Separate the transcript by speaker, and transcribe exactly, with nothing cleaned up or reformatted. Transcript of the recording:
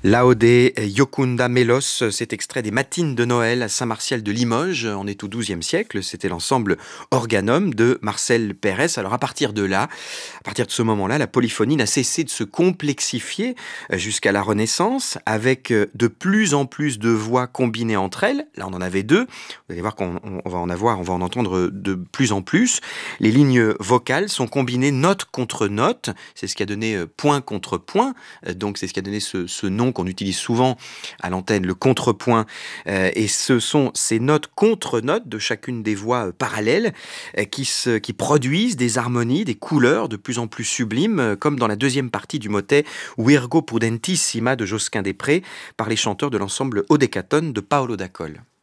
Speaker 1: Laude Iocunda Melos, cet extrait des Matines de Noël à Saint-Martial de Limoges, on est au douzième siècle, c'était l'ensemble Organum de Marcel Pérez. Alors à partir de là, à partir de ce moment-là, la polyphonie n'a cessé de se complexifier jusqu'à la Renaissance, avec de plus en plus de voix combinées entre elles. Là on en avait deux, vous allez voir qu'on on va en avoir, on va en entendre de plus en plus. Les lignes vocales sont combinées note contre note, c'est ce qui a donné point contre point, donc c'est ce qui a donné ce, ce nom qu'on utilise souvent à l'antenne, le contrepoint, euh, et ce sont ces notes contre notes de chacune des voix euh, parallèles euh, qui, se, qui produisent des harmonies, des couleurs de plus en plus sublimes, euh, comme dans la deuxième partie du motet Virgo Prudentissima de Josquin des Prés par les chanteurs de l'ensemble Odecatone de Paolo D'Acol.